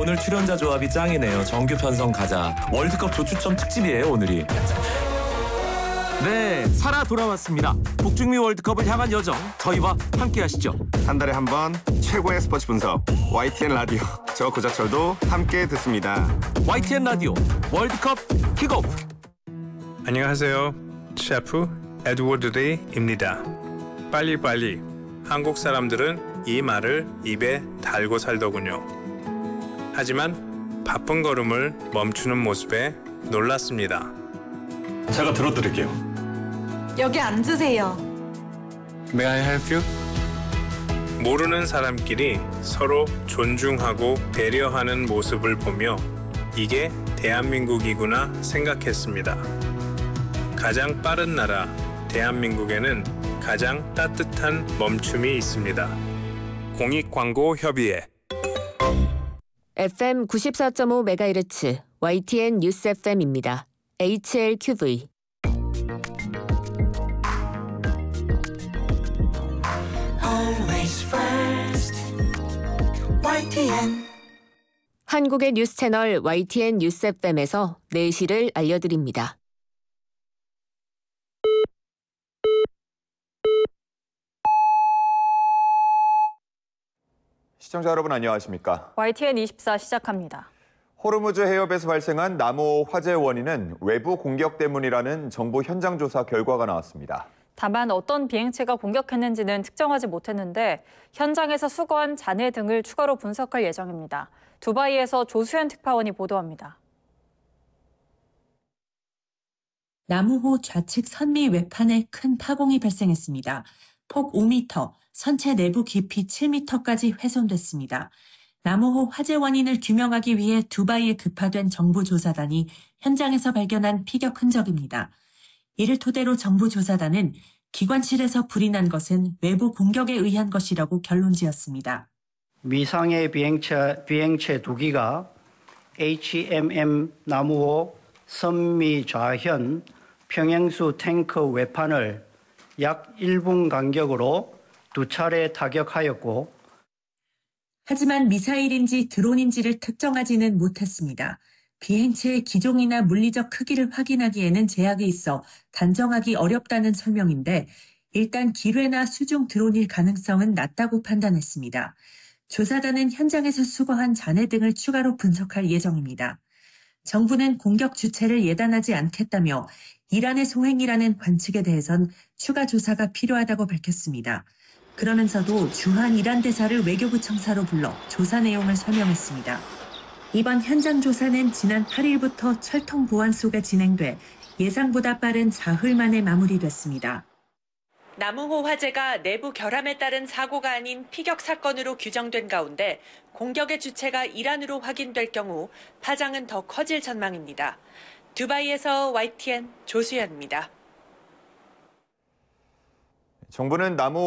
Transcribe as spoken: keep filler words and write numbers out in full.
오늘 출연자 조합이 짱이네요. 정규 편성 가자. 월드컵 조추첨 특집이에요, 오늘이. 네, 살아 돌아왔습니다. 북중미 월드컵을 향한 여정, 저희와 함께 하시죠. 한 달에 한 번 최고의 스포츠 분석, 와이티엔 라디오. 저 고자철도 함께 듣습니다. 와이티엔 라디오 월드컵 킥오프. 안녕하세요. 셰프 에드워드 레이입니다. 빨리빨리. 한국 사람들은 이 말을 입에 달고 살더군요. 하지만 바쁜 걸음을 멈추는 모습에 놀랐습니다. 제가 들어드릴게요. 여기 앉으세요. May I help you? 모르는 사람끼리 서로 존중하고 배려하는 모습을 보며 이게 대한민국이구나 생각했습니다. 가장 빠른 나라 대한민국에는 가장 따뜻한 멈춤이 있습니다. 공익광고협의회. 에프엠 구십사 점 오 메가헤르츠 와이티엔 뉴스 에프엠입니다. 에이치엘큐브이. 와이티엔. 한국의 뉴스 채널 와이티엔 뉴스 에프엠에서 내시를 알려드립니다. 시청자 여러분 안녕하십니까? 와이티엔 이십사 시작합니다. 호르무즈 해협에서 발생한 나무 화재 원인은 외부 공격 때문이라는 정부 현장 조사 결과가 나왔습니다. 다만 어떤 비행체가 공격했는지는 특정하지 못했는데 현장에서 수거한 잔해 등을 추가로 분석할 예정입니다. 두바이에서 조수현 특파원이 보도합니다. 나무호 좌측 선미 외판에 큰 파공이 발생했습니다. 폭 오 미터, 선체 내부 깊이 칠 미터까지 훼손됐습니다. 나무호 화재 원인을 규명하기 위해 두바이에 급파된 정부 조사단이 현장에서 발견한 피격 흔적입니다. 이를 토대로 정부 조사단은 기관실에서 불이 난 것은 외부 공격에 의한 것이라고 결론지었습니다. 미상의 비행체, 비행체 두 기가 에이치엠엠 나무호 선미 좌현 평행수 탱크 외판을 약 일 분 간격으로 두 차례 타격하였고, 하지만 미사일인지 드론인지를 특정하지는 못했습니다. 비행체의 기종이나 물리적 크기를 확인하기에는 제약이 있어 단정하기 어렵다는 설명인데 일단 기뢰나 수중 드론일 가능성은 낮다고 판단했습니다. 조사단은 현장에서 수거한 잔해 등을 추가로 분석할 예정입니다. 정부는 공격 주체를 예단하지 않겠다며 이란의 소행이라는 관측에 대해선 추가 조사가 필요하다고 밝혔습니다. 그러면서도 주한 이란 대사를 외교부 청사로 불러 조사 내용을 설명했습니다. 이번 현장 조사는 지난 팔 일부터 철통 보안 속에 진행돼 예상보다 빠른 사흘 만에 마무리됐습니다. 나무호 화재가 내부 결함에 따른 사고가 아닌 피격 사건으로 규정된 가운데 공격의 주체가 이란으로 확인될 경우 파장은 더 커질 전망입니다. 두바이에서 와이티엔 조수연입니다. 정부는 나무